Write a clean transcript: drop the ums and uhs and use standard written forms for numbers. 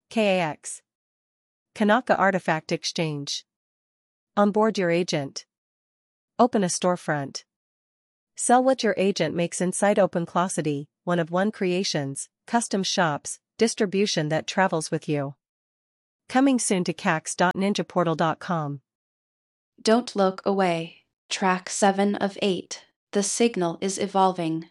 KAX. Kanaka Artifact Exchange. Onboard your agent. Open a storefront. Sell what your agent makes inside OpenClosity, one-of-one creations, custom shops, distribution that travels with you. Coming soon to kax.ninjaportal.com. Don't look away. Track 7 of 8. The signal is evolving.